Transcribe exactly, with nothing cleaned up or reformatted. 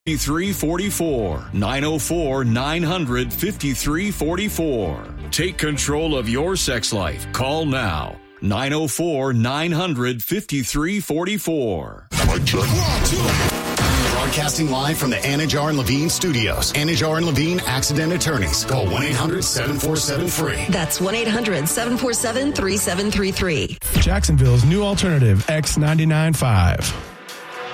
fifty-three forty-four. nine oh four, nine hundred, fifty-three forty-four. Take control of your sex life. Call now. nine oh four, nine hundred, fifty-three forty-four. Broadcasting live from the Anajar and Levine studios. Anajar and Levine Accident Attorneys. Call one eight hundred, seven four seven, F R E E. That's one eight hundred, seven four seven, three seven three three. Jacksonville's new alternative, X ninety-nine point five.